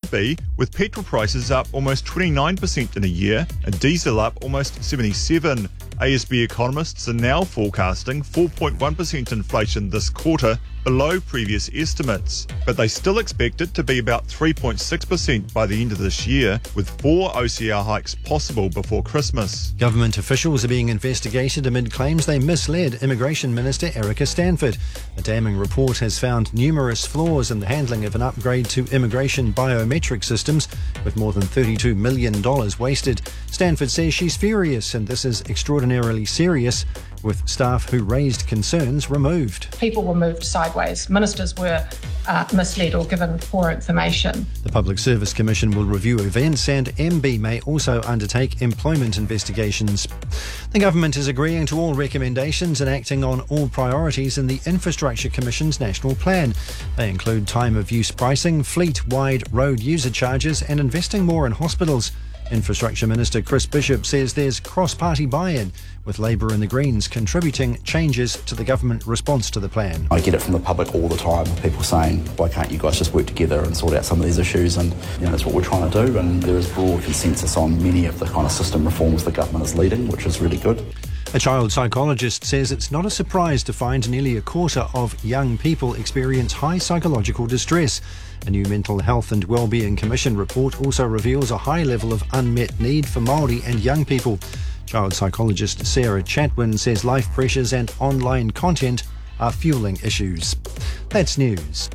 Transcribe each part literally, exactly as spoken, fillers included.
could be, with petrol prices up almost twenty-nine percent in a year and diesel up almost seventy-seven percent. A S B economists are now forecasting four point one percent inflation this quarter, below previous estimates, but they still expect it to be about three point six percent by the end of this year, with four O C R hikes possible before Christmas. Government officials are being investigated amid claims they misled Immigration Minister Erica Stanford. A damning report has found numerous flaws in the handling of an upgrade to immigration biometric systems, with more than thirty-two million dollars wasted. Stanford says she's furious and this is extraordinarily serious, with staff who raised concerns removed. People were moved sideways. Ministers were uh, misled or given poor information. The Public Service Commission will review events, and M B may also undertake employment investigations. The government is agreeing to all recommendations and acting on all priorities in the Infrastructure Commission's National Plan. They include time of use pricing, fleet-wide road user charges and investing more in hospitals. Infrastructure Minister Chris Bishop says there's cross-party buy-in, with Labour and the Greens contributing changes to the government response to the plan. I get it from the public all the time, people saying, why can't you guys just work together and sort out some of these issues? And you know, that's what we're trying to do, and there is broad consensus on many of the kind of system reforms the government is leading, which is really good. A child psychologist says it's not a surprise to find nearly a quarter of young people experience high psychological distress. A new Mental Health and Wellbeing Commission report also reveals a high level of unmet need for Māori and young people. Child psychologist Sarah Chatwin says life pressures and online content are fueling issues. That's news.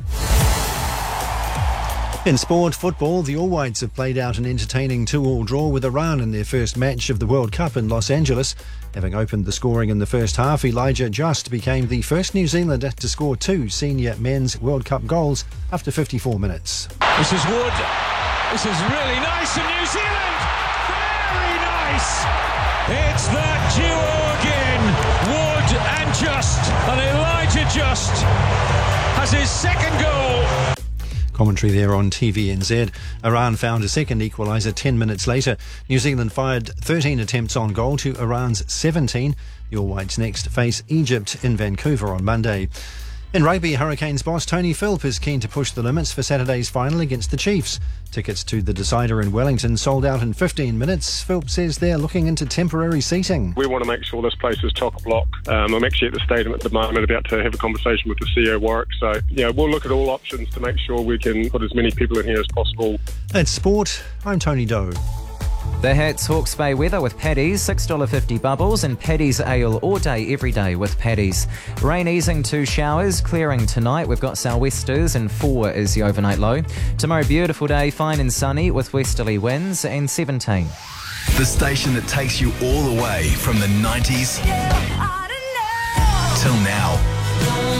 In sport football, the All Whites have played out an entertaining two-all draw with Iran in their first match of the World Cup in Los Angeles. Having opened the scoring in the first half, Elijah Just became the first New Zealander to score two senior men's World Cup goals after fifty-four minutes. This is Wood. This is really nice for New Zealand. Very nice. It's that duo again. Wood and Just. And Elijah Just has his second goal. Commentary there on T V N Z. Iran found a second equaliser ten minutes later. New Zealand fired thirteen attempts on goal to Iran's seventeen. The All Whites next face Egypt in Vancouver on Monday. In rugby, Hurricanes boss Tony Philp is keen to push the limits for Saturday's final against the Chiefs. Tickets to the decider in Wellington sold out in fifteen minutes. Philp says they're looking into temporary seating. We want to make sure this place is chock-a-block. Um, I'm actually at the stadium at the moment about to have a conversation with the C E O Warwick. So, yeah, we'll look at all options to make sure we can put as many people in here as possible. That's sport. I'm Tony Doe. The Hats Hawke's Bay weather with Paddy's, six dollars fifty bubbles, and Paddy's Ale all day, every day with Paddy's. Rain easing to showers, clearing tonight. We've got sou'westers and four is the overnight low. Tomorrow, beautiful day, fine and sunny with westerly winds and seventeen. The station that takes you all the way from the nineties